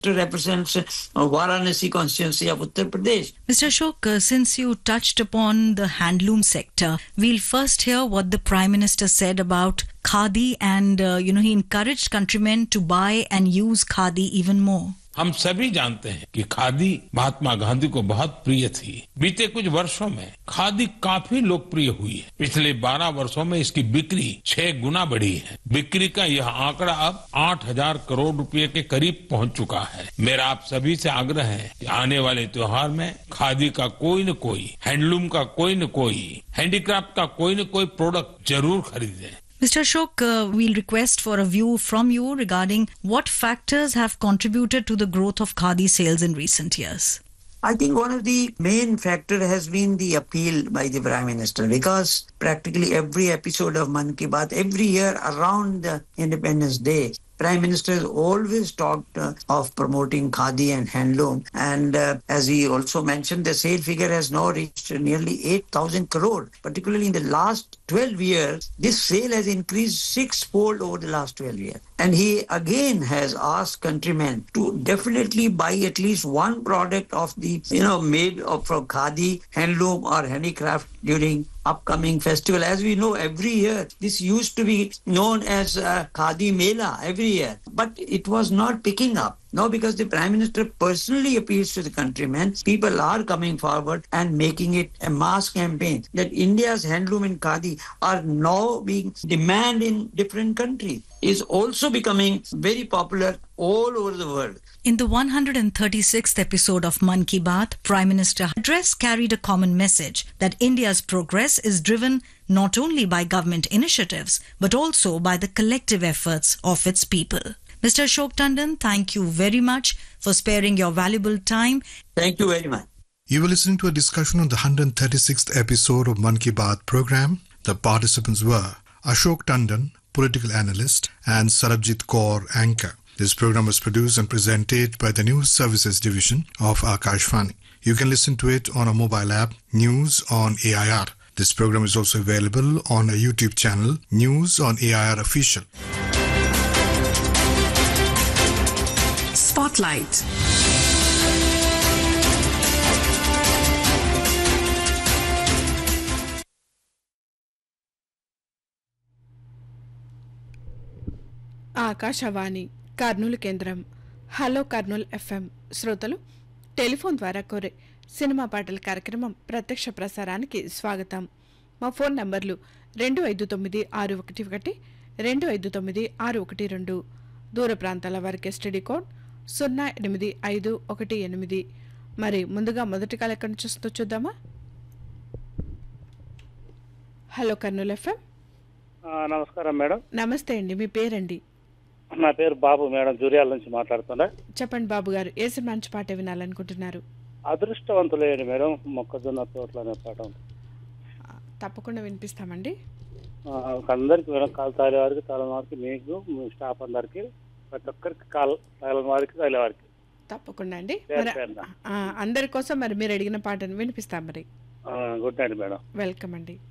represents Varanasi constituency of Uttar Pradesh. Mr. Ashok, since you touched upon the handloom sector, we'll first hear what the Prime Minister said about khadi and, he encouraged countrymen to buy and use khadi even more. हम सभी जानते हैं कि खादी महात्मा गांधी को बहुत प्रिय थी। बीते कुछ वर्षों में खादी काफी लोकप्रिय हुई है। पिछले 12 वर्षों में इसकी बिक्री 6 गुना बढ़ी है। बिक्री का यह आंकड़ा अब 8,000 करोड़ रुपए के करीब पहुंच चुका है। मेरा आप सभी से आग्रह है कि आने वाले त्योहार में खादी का कोई न कोई, हैंडलूम का कोई न कोई, हैंडीक्राफ्ट का कोई न कोई प्रोडक्ट जरूर खरीदें। Mr. Ashok, we'll request for a view from you regarding what factors have contributed to the growth of khadi sales in recent years. I think one of the main factor has been the appeal by the Prime Minister, because practically every episode of Man Ki Baat, every year around the Independence Day, Prime Minister has always talked of promoting khadi and handloom. And as he also mentioned, the sale figure has now reached nearly 8,000 crore. Particularly in the last 12 years, this sale has increased 6-fold over the last 12 years. And he again has asked countrymen to definitely buy at least one product of the, made of from khadi, handloom or handicraft during upcoming festival. As we know, every year, this used to be known as Khadi Mela every year, but it was not picking up. Now, because the Prime Minister personally appeals to the countrymen, people are coming forward and making it a mass campaign that India's handloom and khadi are now being demanded in different countries. Is also becoming very popular all over the world. In the 136th episode of Man Ki Baat, Prime Minister's address carried a common message that India's progress is driven not only by government initiatives, but also by the collective efforts of its people. Mr. Ashok Tandon, thank you very much for sparing your valuable time. Thank you very much. You were listening to a discussion on the 136th episode of Man Ki Baat program. The participants were Ashok Tandon, political analyst, and Sarabjit Kaur, anchor. This program was produced and presented by the News Services Division of Akashvani. You can listen to it on a mobile app, News on AIR. This program is also available on a YouTube channel, News on AIR Official. Spotlight. Akashvani Kurnool కేంద్రం. Hello Kurnool FM శ్రోతలు telephone ద్వారా కోరే cinema పాటల కార్యక్రమం ప్రత్యక్ష ప్రసారానికి స్వాగతం. మా phone నంబర్లు 259611 259612, దూర ప్రాంతాల వారికి ఎస్టీడీ కోడ్ 08518. మరి ముందుగా మొదటి కాల్ ఎక్కడి నుంచి వస్తుందో చూద్దామా. Hello Kurnool FM. నమస్కారం మేడం. నమస్తే అండి, మీ పేరండి? నా పేరు బాబు మేడం, జూరియాల నుంచి మాట్లాడుతున్నా. చెప్పండి బాబు గారు, ఏ సినిమా నుంచి పాట వినాలనుకుంటున్నారు? అదృష్టవంతులేండి మేడం, మొక్కజొన్న తోటలు అనే పాట. తప్పకుండా వినిపిస్తామండి. అందరికి మేడం, కాలు తాలే వారికి, తాళం వారికి, మీకు, మీ స్టాఫ్ అందరికి, ప్రతి ఒక్కరికి కాలు తాళం వారికి, తాలే వారికి తప్పకుండా అండి. అందరి కోసం మరి మీరు అడిగిన పాటను వినిపిస్తాం. మరి గుడ్ నైట్ మేడం. వెల్కమ్ అండి.